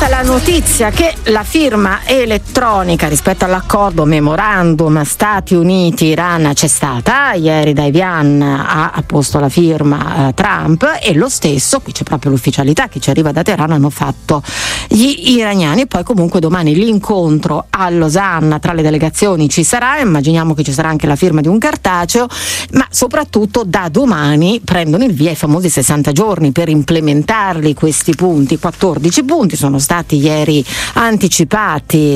arrivata la notizia che la firma elettronica rispetto all'accordo memorandum Stati Uniti-Iran c'è stata. Ieri da Evian ha posto la firma Trump, e lo stesso, qui c'è proprio l'ufficialità che ci arriva da Teheran, hanno fatto gli iraniani. Poi comunque domani l'incontro a Losanna tra le delegazioni ci sarà, immaginiamo che ci sarà anche la firma di un cartaceo, ma soprattutto da domani prendono il via i famosi 60 giorni per implementarli questi punti. 14 punti sono stati ieri anticipati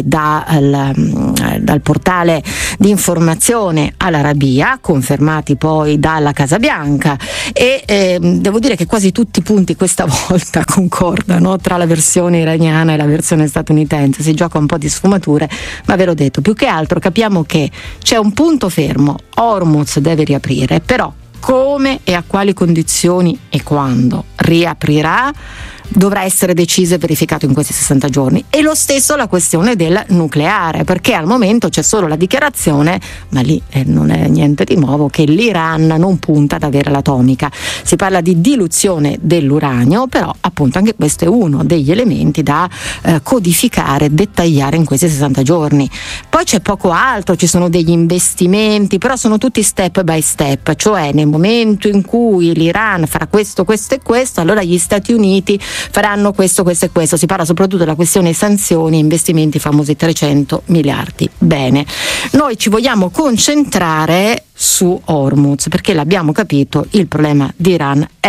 dal portale di informazione Al-Arabiya, confermati poi dalla Casa Bianca, e devo dire che quasi tutti i punti questa volta concordano tra la versione iraniana e la versione statunitense. Si gioca un po' di sfumature, ma ve l'ho detto, più che altro capiamo che c'è un punto fermo: Hormuz deve riaprire, però come e a quali condizioni e quando riaprirà dovrà essere deciso e verificato in questi 60 giorni. E lo stesso la questione del nucleare, perché al momento c'è solo la dichiarazione, ma lì non è niente di nuovo, che l'Iran non punta ad avere l'atomica. Si parla di diluzione dell'uranio, però appunto anche questo è uno degli elementi da codificare, dettagliare in questi 60 giorni. Poi c'è poco altro, ci sono degli investimenti, però sono tutti step by step, cioè nel momento in cui l'Iran farà questo, questo e questo, allora gli Stati Uniti faranno questo, questo e questo. Si parla soprattutto della questione sanzioni, investimenti, famosi 300 miliardi. Bene, noi ci vogliamo concentrare su Hormuz, perché l'abbiamo capito, il problema di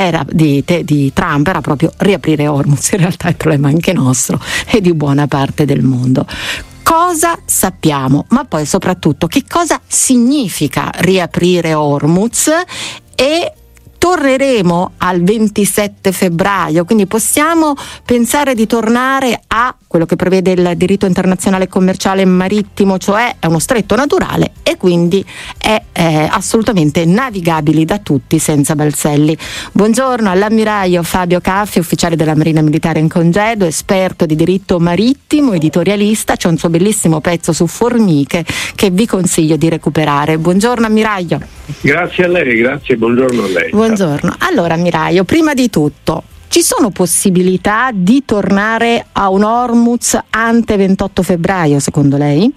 Trump era proprio riaprire Hormuz. In realtà è il problema anche nostro e di buona parte del mondo. Cosa sappiamo, ma poi soprattutto che cosa significa riaprire Hormuz? E torneremo al 27 febbraio, quindi possiamo pensare di tornare a quello che prevede il diritto internazionale commerciale marittimo, cioè è uno stretto naturale e quindi è assolutamente navigabile da tutti senza balzelli. Buongiorno all'ammiraglio Fabio Caffi, ufficiale della Marina Militare in congedo, esperto di diritto marittimo, editorialista. C'è un suo bellissimo pezzo su formiche che vi consiglio di recuperare. Buongiorno ammiraglio. Grazie a lei, grazie, buongiorno a lei. Buongiorno. Allora ammiraglio, prima di tutto, ci sono possibilità di tornare a un Hormuz ante 28 febbraio secondo lei?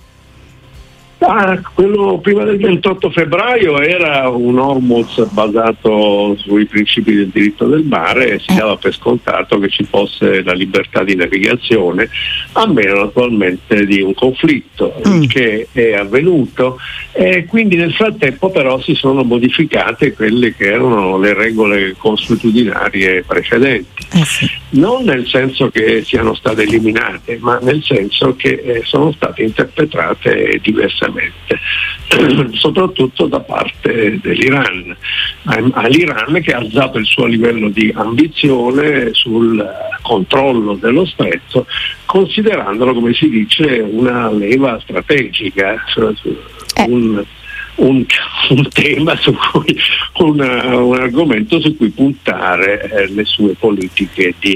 Quello prima del 28 febbraio era un Hormuz basato sui principi del diritto del mare, e si dava per scontato che ci fosse la libertà di navigazione, a meno naturalmente di un conflitto che è avvenuto, e quindi nel frattempo però si sono modificate quelle che erano le regole consuetudinarie precedenti. Non nel senso che siano state eliminate, ma nel senso che sono state interpretate diversamente, soprattutto da parte dell'Iran. All'Iran, che ha alzato il suo livello di ambizione sul controllo dello stretto, considerandolo, come si dice, una leva strategica, un tema su cui un argomento su cui puntare le sue politiche di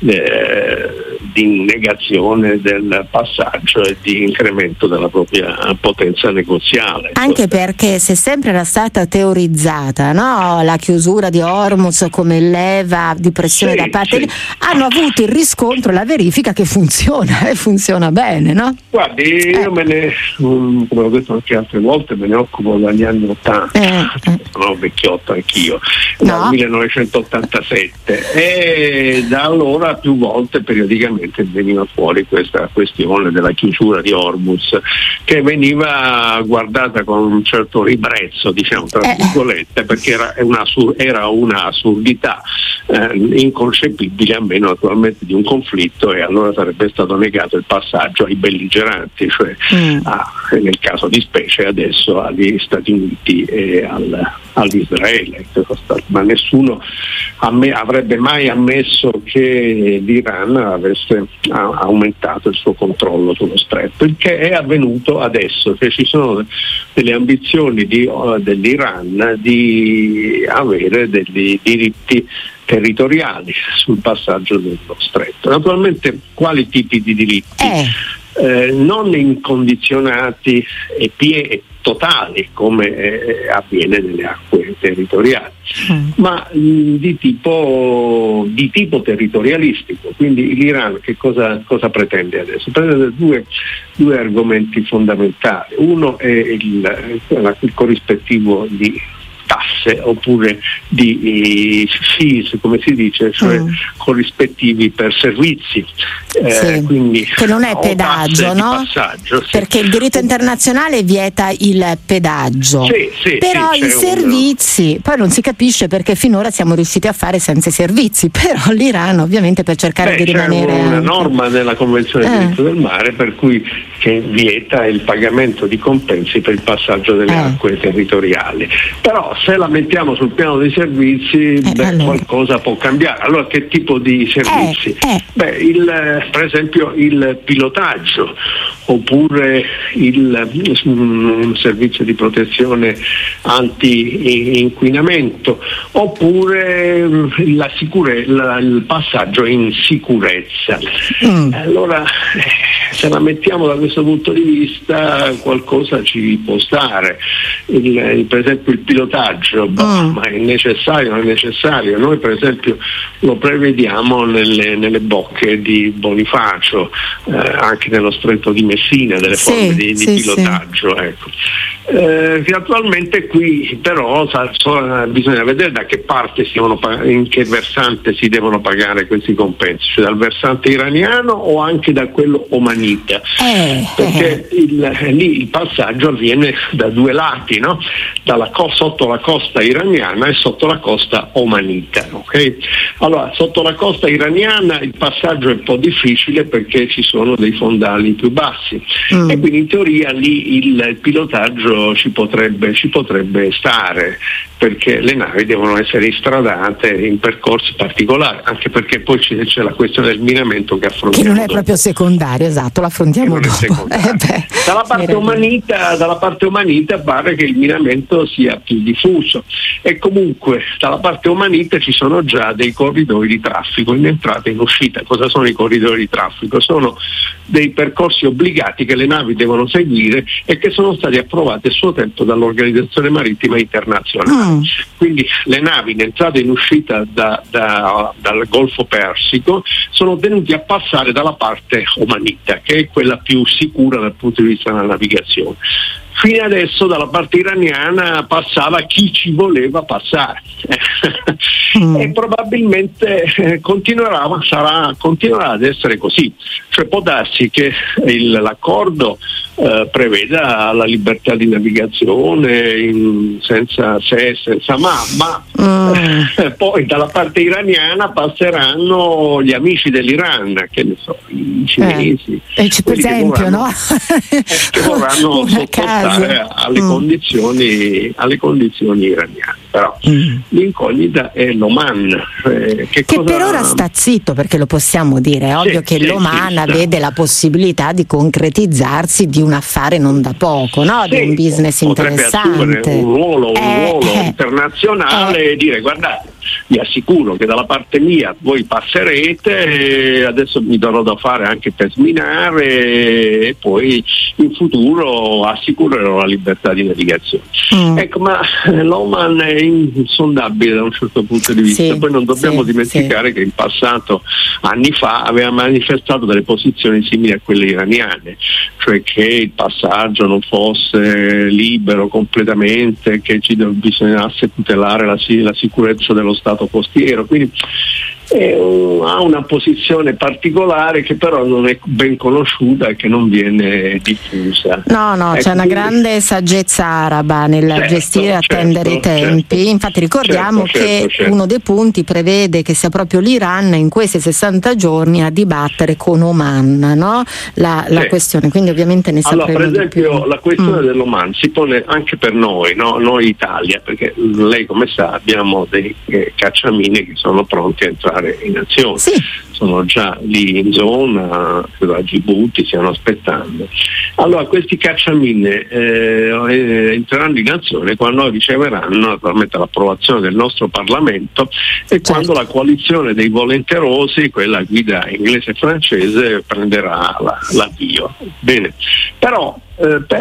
negazione del passaggio e di incremento della propria potenza negoziale. Anche perché se sempre era stata teorizzata, no, la chiusura di Hormuz come leva di pressione da parte hanno avuto il riscontro e la verifica che funziona, e funziona bene, no? Guardi, io come ho detto anche altre volte, me ne occupo dagli anni 80, sono vecchiotto anch'io, dal 1987, e da allora più volte periodicamente veniva fuori questa questione della chiusura di Hormuz, che veniva guardata con un certo ribrezzo, diciamo tra virgolette, perché era una assurdità inconcepibile, a meno naturalmente di un conflitto, e allora sarebbe stato negato il passaggio ai belligeranti, cioè nel caso di specie adesso agli Stati Uniti e all'Israele, ma nessuno avrebbe mai ammesso che l'Iran avesse aumentato il suo controllo sullo stretto, il che è avvenuto adesso, che ci sono delle ambizioni dell'Iran di avere dei diritti territoriali sul passaggio dello stretto. Naturalmente quali tipi di diritti? non incondizionati e totali come avviene nelle acque territoriali, ma di tipo territorialistico. Quindi l'Iran che cosa pretende adesso? Prende due argomenti fondamentali. Uno è il corrispettivo di tasse oppure di fees, come si dice, cioè corrispettivi per servizi, quindi che non è pedaggio, no? Passaggio, perché il diritto internazionale vieta il pedaggio, però i servizi poi non si capisce perché finora siamo riusciti a fare senza i servizi, però l'Iran ovviamente per cercare di rimanere c'è una norma nella Convenzione del diritto del mare per cui che vieta il pagamento di compensi per il passaggio delle acque territoriali, però se la mettiamo sul piano dei servizi allora qualcosa può cambiare. Allora che tipo di servizi? Per esempio il pilotaggio, oppure un servizio di protezione anti-inquinamento, oppure il passaggio in sicurezza. Allora se la mettiamo da questo punto di vista qualcosa ci può stare. Per esempio il pilotaggio, ma è necessario, non è necessario? Noi per esempio lo prevediamo nelle bocche di Bonifacio, anche nello stretto di Messina, delle forme di pilotaggio. Ecco. Attualmente qui però bisogna vedere da che parte in che versante si devono pagare questi compensi, cioè dal versante iraniano o anche da quello omanita, perché lì il passaggio avviene da due lati, no? Sotto la costa iraniana e sotto la costa omanita. Okay? Allora, sotto la costa iraniana il passaggio è un po' difficile perché ci sono dei fondali più bassi e quindi in teoria lì il pilotaggio ci potrebbe stare, perché le navi devono essere istradate in percorsi particolari, anche perché poi c'è la questione del minamento che affrontiamo. Che non è proprio secondario, esatto, lo affrontiamo dopo. Dalla parte omanita pare che il minamento sia più diffuso e comunque dalla parte omanita ci sono già dei corridoi di traffico in entrata e in uscita. Cosa sono i corridoi di traffico? Sono dei percorsi obbligati che le navi devono seguire e che sono stati approvati a suo tempo dall'Organizzazione Marittima Internazionale. Quindi le navi in entrata e in uscita dal Golfo Persico sono tenuti a passare dalla parte omanita, che è quella più sicura dal punto di vista della navigazione. Fino adesso dalla parte iraniana passava chi ci voleva passare e probabilmente continuerà ad essere così, cioè può darsi che l'accordo preveda la libertà di navigazione senza se e senza ma poi dalla parte iraniana passeranno gli amici dell'Iran, che ne so, i cinesi, per esempio, no? che vorranno sottostare alle condizioni iraniane. Però l'incognita è l'Oman, che per ora sta zitto, perché lo possiamo dire, è ovvio che l'Oman vede la possibilità di concretizzarsi di un affare non da poco, no? Di un business interessante, un ruolo internazionale e dire: guardate, vi assicuro che dalla parte mia voi passerete, adesso mi darò da fare anche per sminare e poi in futuro assicurerò la libertà di navigazione. Ecco, ma l'Oman è insondabile da un certo punto di vista. Poi non dobbiamo dimenticare che in passato, anni fa, aveva manifestato delle posizioni simili a quelle iraniane, cioè che il passaggio non fosse libero completamente, che bisognasse tutelare la sicurezza dello Stato costiero. Quindi ha una posizione particolare che però non è ben conosciuta e che non viene diffusa. No, c'è una grande saggezza araba nel gestire e attendere i tempi. Infatti ricordiamo che uno dei punti prevede che sia proprio l'Iran in questi 60 giorni a dibattere con Oman, no? La questione, quindi ovviamente ne sapremo per esempio di più. La questione dell'Oman si pone anche per noi, no? Noi Italia, perché lei come sa abbiamo dei cacciamini che sono pronti a entrare entrare in azione. Sì. Sono già lì in zona, credo a Djibouti stiano aspettando. Allora questi cacciamine entreranno in azione quando riceveranno naturalmente l'approvazione del nostro Parlamento e quando la coalizione dei volenterosi, quella guida inglese e francese, prenderà l'avvio. Bene, però per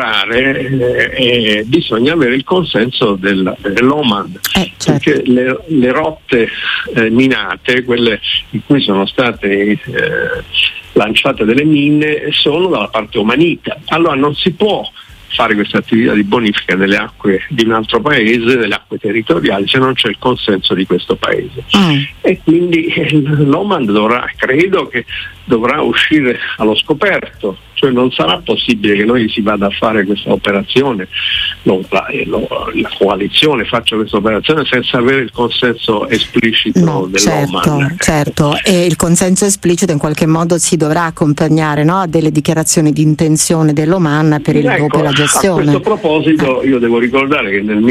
operare bisogna avere il consenso dell'Oman, perché le rotte minate, quelle in cui sono state lanciate delle mine, sono dalla parte omanita. Allora non si può fare questa attività di bonifica nelle acque di un altro paese, nelle acque territoriali, se non c'è il consenso di questo paese. E quindi l'Oman credo che dovrà uscire allo scoperto, cioè non sarà possibile che noi si vada a fare questa operazione, la coalizione faccia questa operazione senza avere il consenso esplicito dell'Oman. Certo, e il consenso esplicito in qualche modo si dovrà accompagnare, no, a delle dichiarazioni di intenzione dell'Oman per il dopo e la gestione. A questo proposito io devo ricordare che nel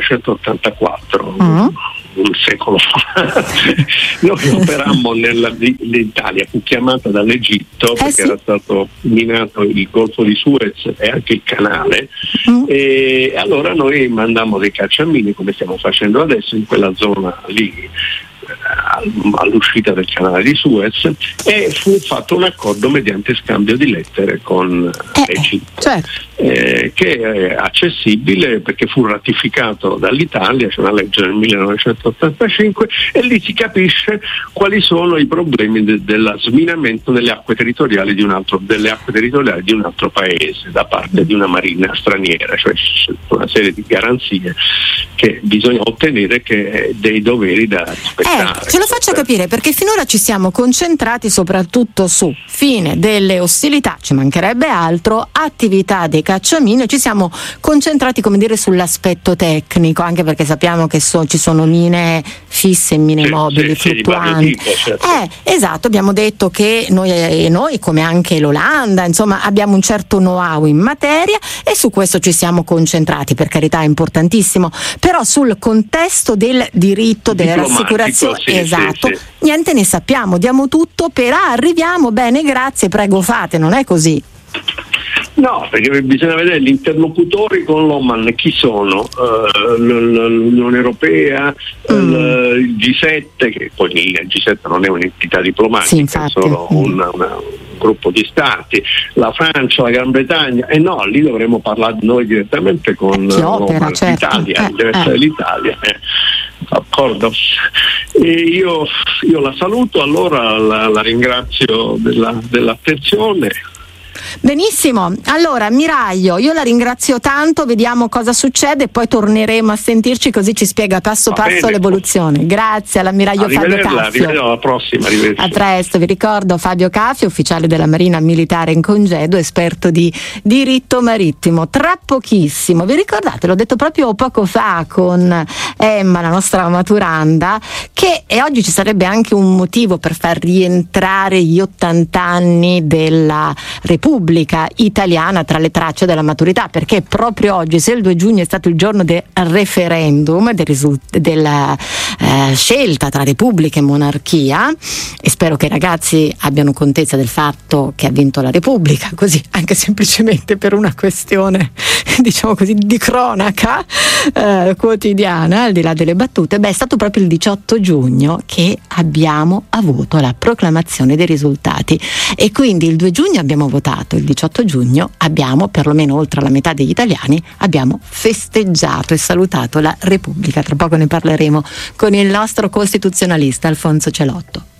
1984, un secolo fa, noi operammo l'Italia, fu chiamata dall'Egitto perché era stato minato il Golfo di Suez e anche il canale, e allora noi mandammo dei cacciamini, come stiamo facendo adesso, in quella zona lì all'uscita del canale di Suez, e fu fatto un accordo mediante scambio di lettere con l'Egitto, che è accessibile perché fu ratificato dall'Italia, c'è una legge del 1985, e lì si capisce quali sono i problemi dello sminamento delle acque territoriali di un altro paese da parte di una marina straniera, cioè una serie di garanzie che bisogna ottenere, che dei doveri da rispettare. Ce lo faccio capire, perché finora ci siamo concentrati soprattutto su fine delle ostilità, ci mancherebbe altro, attività dei cacciamini, ci siamo concentrati, come dire, sull'aspetto tecnico, anche perché sappiamo che ci sono mine fisse e mine mobili, fluttuanti. Esatto, abbiamo detto che noi, come anche l'Olanda, insomma, abbiamo un certo know-how in materia e su questo ci siamo concentrati, per carità è importantissimo, però sul contesto del diritto, delle rassicurazioni, niente ne sappiamo, diamo tutto, però arriviamo, bene, grazie, prego fate, non è così. No, perché bisogna vedere gli interlocutori con l'Oman chi sono, l'Unione Europea, il G7, che poi il G7 non è un'entità diplomatica, è solo un gruppo di stati, la Francia, la Gran Bretagna, e no, lì dovremmo parlare noi direttamente con l'Oman, l'Italia, deve essere l'Italia. D'accordo. E io la saluto, allora la ringrazio dell'attenzione. Benissimo, allora Miraglio, io la ringrazio tanto, vediamo cosa succede, poi torneremo a sentirci, così ci spiega passo passo l'evoluzione. Grazie all'ammiraglio Fabio Caffio. Alla prossima, a presto. Vi ricordo Fabio Caffio, ufficiale della Marina Militare in congedo, esperto di diritto marittimo. Tra pochissimo, vi ricordate, l'ho detto proprio poco fa con Emma, la nostra maturanda, che oggi ci sarebbe anche un motivo per far rientrare gli 80 anni della Repubblica Italiana tra le tracce della maturità, perché proprio oggi, se il 2 giugno è stato il giorno del referendum, della scelta tra Repubblica e monarchia, e spero che i ragazzi abbiano contezza del fatto che ha vinto la Repubblica, così anche semplicemente per una questione, diciamo così, di cronaca quotidiana, al di là delle battute, è stato proprio il 18 giugno che abbiamo avuto la proclamazione dei risultati, e quindi il 2 giugno abbiamo votato, il 18 giugno abbiamo, perlomeno oltre la metà degli italiani, abbiamo festeggiato e salutato la Repubblica. Tra poco ne parleremo con il nostro costituzionalista Alfonso Celotto.